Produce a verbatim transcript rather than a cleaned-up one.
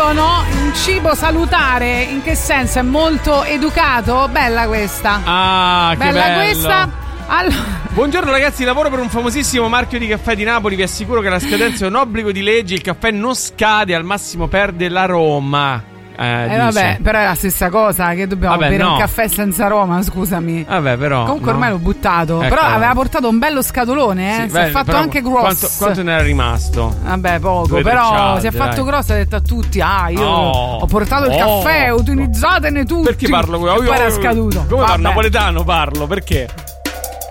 scrivono un cibo salutare, in che senso? È molto educato? Bella questa. Ah, che Bella bello. questa. Allora. Buongiorno ragazzi, lavoro per un famosissimo marchio di caffè di Napoli. Vi assicuro che la scadenza è un obbligo di legge. Il caffè non scade, al massimo perde l'aroma. Eh, eh vabbè, però è la stessa cosa. Che dobbiamo vabbè, bere no. un caffè senza aroma, scusami. Vabbè, però comunque no. ormai l'ho buttato. Ecco. Però aveva portato un bello scatolone, eh. Sì, si beh, è fatto però anche grosso. Quanto, quanto ne era rimasto? Vabbè, poco. Due Però trecciate, si è fatto dai. grosso e ha detto a tutti: ah, io Oh. ho portato il Oh. caffè, utilizzatene tutti. Perché parlo? E poi era scaduto. Come parlo? Vabbè. Napoletano parlo, perché?